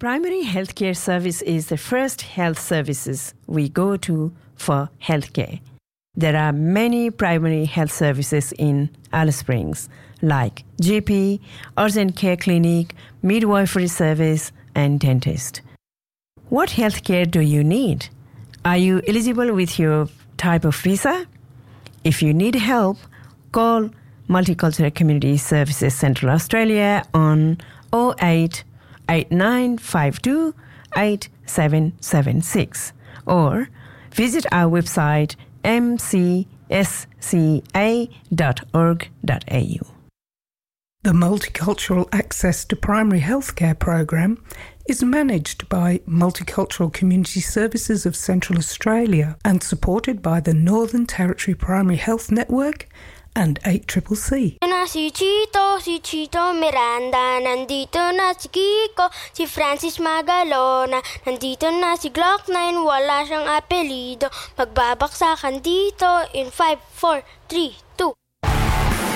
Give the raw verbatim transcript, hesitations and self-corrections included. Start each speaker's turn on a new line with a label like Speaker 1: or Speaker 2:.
Speaker 1: Primary healthcare service is the first health services we go to for healthcare. There are many primary health services in Alice Springs, like G P, urgent care clinic, midwifery service, and dentist. What healthcare do you need? Are you eligible with your type of visa? If you need help, call Multicultural Community Services Central Australia on oh eight eight nine five two eight seven seven six or visit our website m c s c a dot org dot a u.
Speaker 2: The Multicultural Access to Primary Healthcare program is managed by Multicultural Community Services of Central Australia and supported by the Northern Territory Primary Health Network and eight C C C.
Speaker 3: Na si Chito, si Chito Miranda, nandito na si Kiko, si Francis Magalona, nandito na si Glock nine, wala siyang apelido, magbabaksakan dito in five, four, three, two.